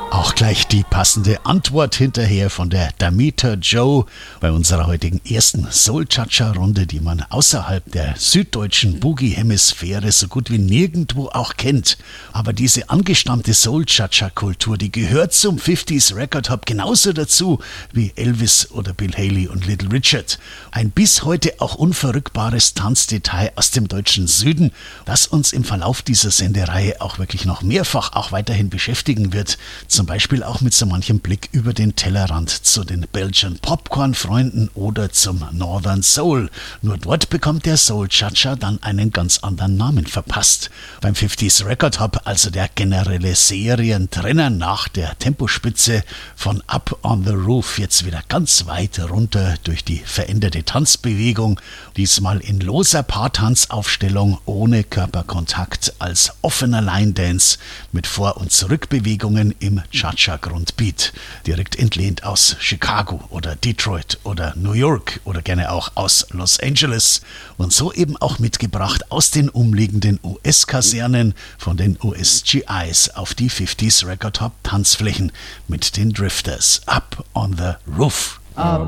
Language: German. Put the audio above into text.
Auch gleich die passende Antwort hinterher von der Damita Joe bei unserer heutigen ersten Soul-Cha-Cha-Runde, die man außerhalb der süddeutschen Boogie-Hemisphäre so gut wie nirgendwo auch kennt. Aber diese angestammte Soul-Cha-Cha-Kultur, die gehört zum 50s Record Hub genauso dazu wie Elvis oder Bill Haley und Little Richard. Ein bis heute auch unverrückbares Tanzdetail aus dem deutschen Süden, das uns im Verlauf dieser Sendereihe auch wirklich noch mehrfach auch weiterhin beschäftigen wird. Zum Beispiel auch mit so manchem Blick über den Tellerrand zu den Belgian Popcorn-Freunden oder zum Northern Soul. Nur dort bekommt der Soul-Cha-Cha dann einen ganz anderen Namen verpasst. Beim 50s Record Hub also der generelle Serientrenner nach der Tempospitze von Up on the Roof jetzt wieder ganz weit runter durch die veränderte Tanzbewegung, diesmal in loser Paartanzaufstellung ohne Körperkontakt als offener Line-Dance mit Vor- und Zurückbewegungen im Cha-Cha-Grundbeat, direkt entlehnt aus Chicago oder Detroit oder New York oder gerne auch aus Los Angeles und so eben auch mitgebracht aus den umliegenden US-Kasernen von den US-GIs auf die 50s Record Hop Tanzflächen mit den Drifters. Up on the Roof. Up